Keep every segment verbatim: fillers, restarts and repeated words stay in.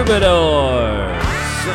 Troubadours.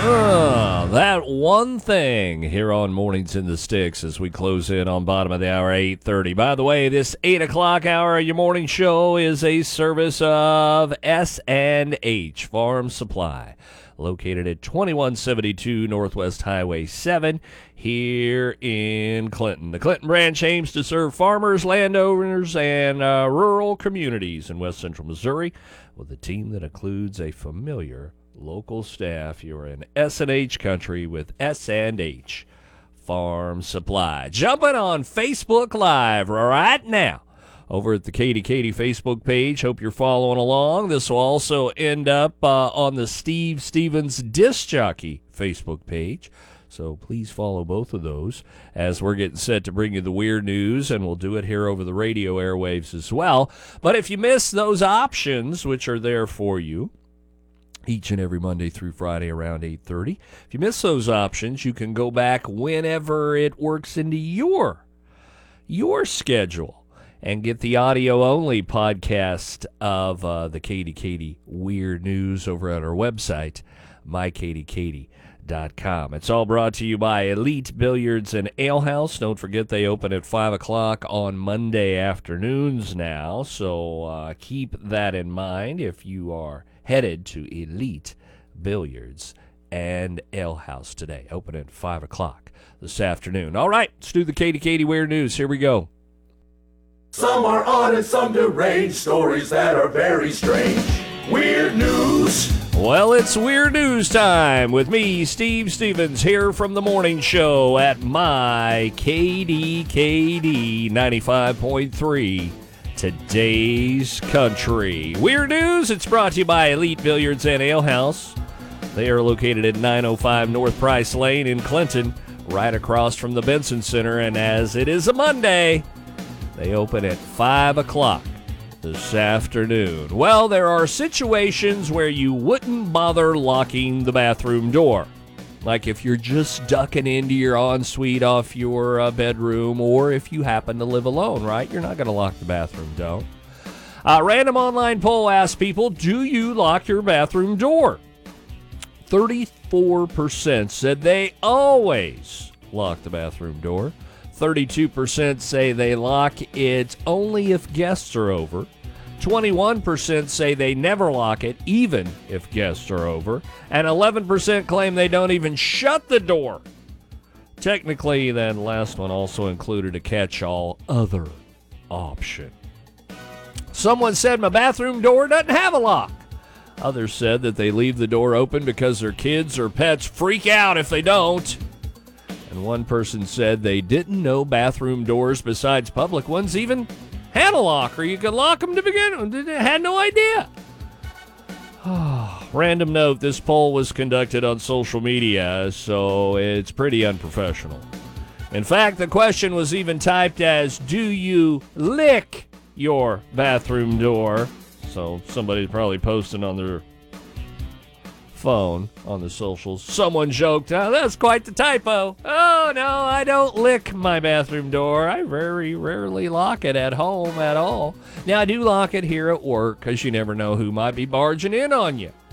Uh, that one thing here on Mornings in the Sticks as we close in on bottom of the hour, eight thirty. By the way, this eight o'clock hour of your morning show is a service of S and H Farm Supply, located at twenty-one seventy-two Northwest Highway seven here in Clinton. The Clinton branch aims to serve farmers, landowners, and uh, rural communities in west central Missouri with a team that includes a familiar local staff. You're in S and H country with S and H Farm Supply. Jumping on Facebook Live right now over at the Katie Katie Facebook page. Hope you're following along. This will also end up uh, on the Steve Stevens Disc Jockey Facebook page. So please follow both of those as we're getting set to bring you the weird news, and we'll do it here over the radio airwaves as well. But if you miss those options, which are there for you each and every Monday through Friday around eight thirty, if you miss those options, you can go back whenever it works into your, your schedule and get the audio-only podcast of uh, the Katie Katie Weird News over at our website, my katie katie dot com. It's all brought to you by Elite Billiards and Ale House. Don't forget they open at five o'clock on Monday afternoons now, so uh, keep that in mind if you are headed to Elite Billiards and Ale House today. Open at five o'clock this afternoon. All right, let's do the Katie Katie Weird News. Here we go. Some are odd and some deranged, stories that are very strange. Weird news. Well, it's Weird News time with me, Steve Stevens, here from the morning show at my K D K D ninety-five point three, today's country. Weird News, it's brought to you by Elite Billiards and Ale House. They are located at nine oh five North Price Lane in Clinton, right across from the Benson Center, and as it is a Monday, they open at five o'clock this afternoon. Well, there are situations where you wouldn't bother locking the bathroom door. Like if you're just ducking into your ensuite off your uh, bedroom, or if you happen to live alone, right? You're not going to lock the bathroom door. A random online poll asked people, do you lock your bathroom door? thirty-four percent said they always lock the bathroom door. thirty-two percent say they lock it only if guests are over. twenty-one percent say they never lock it, even if guests are over. And eleven percent claim they don't even shut the door. Technically, that last one also included a catch-all other option. Someone said my bathroom door doesn't have a lock. Others said that they leave the door open because their kids or pets freak out if they don't. And one person said they didn't know bathroom doors, besides public ones, even had a lock, or you could lock them to begin with. They had no idea. Random note, this poll was conducted on social media, so it's pretty unprofessional. In fact, the question was even typed as, do you lick your bathroom door? So somebody's probably posting on their phone on the socials. Someone joked, oh, that's quite the typo. Oh, no, I don't lick my bathroom door. I very rarely lock it at home at all. Now, I do lock it here at work because you never know who might be barging in on you.